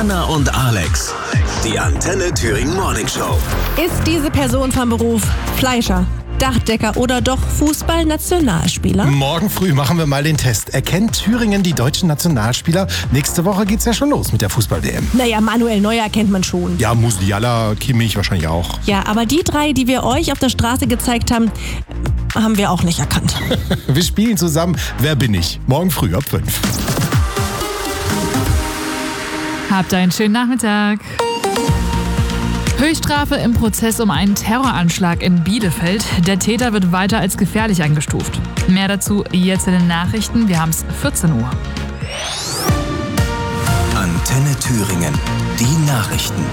Anna und Alex. Die Antenne Thüringen Morning Show. Ist diese Person vom Beruf Fleischer, Dachdecker oder doch Fußballnationalspieler? Morgen früh machen wir mal den Test. Erkennt Thüringen die deutschen Nationalspieler? Nächste Woche geht's ja schon los mit der Fußball-WM. Naja, Manuel Neuer kennt man schon. Ja, Musiala, Kimmich wahrscheinlich auch. Ja, aber die drei, die wir euch auf der Straße gezeigt haben, haben wir auch nicht erkannt. Wir spielen zusammen Wer bin ich? Morgen früh ab 5. Habt einen schönen Nachmittag. Höchststrafe im Prozess um einen Terroranschlag in Bielefeld. Der Täter wird weiter als gefährlich eingestuft. Mehr dazu jetzt in den Nachrichten. Wir haben es 14 Uhr. Antenne Thüringen. Die Nachrichten.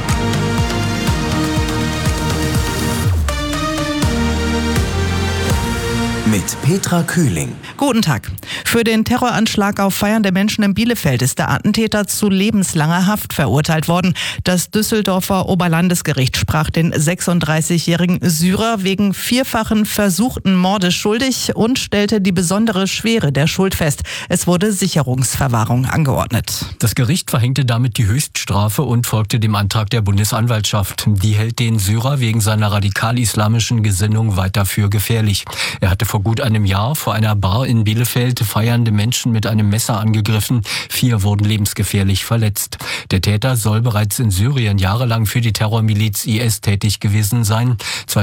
Mit Petra Kühling. Guten Tag. Für den Terroranschlag auf feiernde Menschen in Bielefeld ist der Attentäter zu lebenslanger Haft verurteilt worden. Das Düsseldorfer Oberlandesgericht sprach den 36-jährigen Syrer wegen vierfachen versuchten Mordes schuldig und stellte die besondere Schwere der Schuld fest. Es wurde Sicherungsverwahrung angeordnet. Das Gericht verhängte damit die Höchststrafe und folgte dem Antrag der Bundesanwaltschaft. Die hält den Syrer wegen seiner radikal-islamischen Gesinnung weiter für gefährlich. Er hatte vor gut einem Jahr vor einer Bar in Bielefeld feiernde Menschen mit einem Messer angegriffen. 4 wurden lebensgefährlich verletzt. Der Täter soll bereits in Syrien jahrelang für die Terrormiliz IS tätig gewesen sein.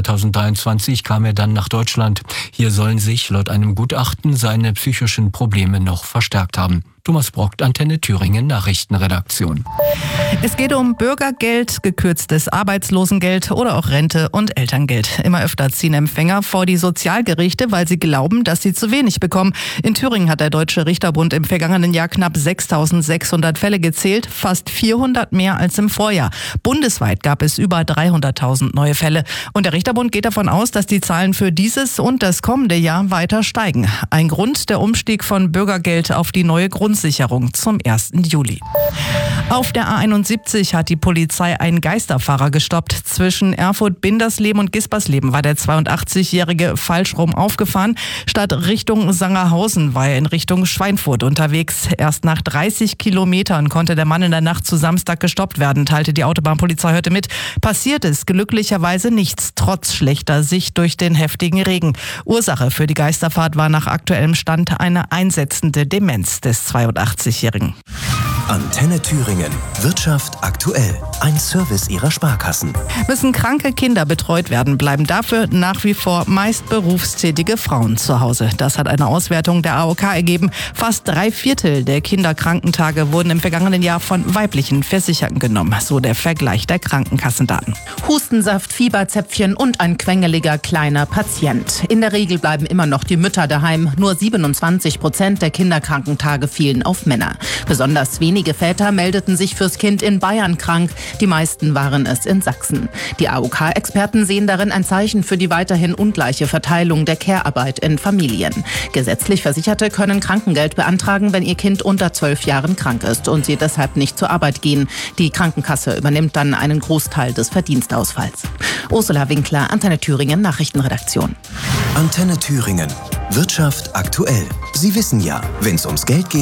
2023 kam er dann nach Deutschland. Hier sollen sich laut einem Gutachten seine psychischen Probleme noch verstärkt haben. Thomas Brockt, Antenne Thüringen Nachrichtenredaktion. Es geht um Bürgergeld, gekürztes Arbeitslosengeld oder auch Rente und Elterngeld. Immer öfter ziehen Empfänger vor die Sozialgerichte, weil sie glauben, dass sie zu wenig bekommen. In Thüringen hat der Deutsche Richterbund im vergangenen Jahr knapp 6.600 Fälle gezählt, fast 400 mehr als im Vorjahr. Bundesweit gab es über 300.000 neue Fälle. Und der Richterbund geht davon aus, dass die Zahlen für dieses und das kommende Jahr weiter steigen. Ein Grund der Umstieg von Bürgergeld auf die neue Grundsicherung zum 1. Juli. Auf der A71 hat die Polizei einen Geisterfahrer gestoppt. Zwischen Erfurt-Bindersleben und Gispersleben war der 82-Jährige falsch rum aufgefahren. Statt Richtung Sangerhausen war er in Richtung Schweinfurt unterwegs. Erst nach 30 Kilometern konnte der Mann in der Nacht zu Samstag gestoppt werden, teilte die Autobahnpolizei heute mit. Passiert ist glücklicherweise nichts, trotz schlechter Sicht durch den heftigen Regen. Ursache für die Geisterfahrt war nach aktuellem Stand eine einsetzende Demenz des 82-Jährigen. Antenne Thüringen. Wirtschaft aktuell. Ein Service ihrer Sparkassen. Müssen kranke Kinder betreut werden, bleiben dafür nach wie vor meist berufstätige Frauen zu Hause. Das hat eine Auswertung der AOK ergeben. Fast 3/4 der Kinderkrankentage wurden im vergangenen Jahr von weiblichen Versicherten genommen, so der Vergleich der Krankenkassendaten. Hustensaft, Fieberzäpfchen und ein quengeliger kleiner Patient. In der Regel bleiben immer noch die Mütter daheim. Nur 27% der Kinderkrankentage fielen auf Männer. Besonders wenige Väter meldeten sich fürs Kind in Bayern krank. Die meisten waren es in Sachsen. Die AOK-Experten sehen darin ein Zeichen für die weiterhin ungleiche Verteilung der Care-Arbeit in Familien. Gesetzlich Versicherte können Krankengeld beantragen, wenn ihr Kind unter 12 Jahren krank ist und sie deshalb nicht zur Arbeit gehen. Die Krankenkasse übernimmt dann einen Großteil des Verdienstausfalls. Ursula Winkler, Antenne Thüringen Nachrichtenredaktion. Antenne Thüringen. Wirtschaft aktuell. Sie wissen ja, wenn es ums Geld geht,